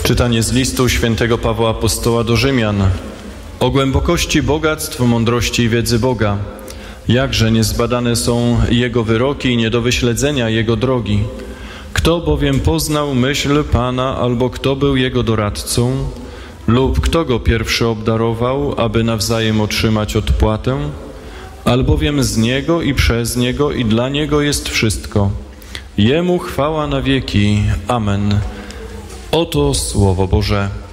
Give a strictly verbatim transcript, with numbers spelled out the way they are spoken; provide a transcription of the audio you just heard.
Czytanie z listu świętego Pawła Apostoła do Rzymian. O głębokości bogactw, mądrości i wiedzy Boga. Jakże niezbadane są Jego wyroki i nie do wyśledzenia Jego drogi. Kto bowiem poznał myśl Pana, albo kto był Jego doradcą, lub kto Go pierwszy obdarował, aby nawzajem otrzymać odpłatę? Albowiem z Niego i przez Niego i dla Niego jest wszystko. Jemu chwała na wieki. Amen. Oto Słowo Boże.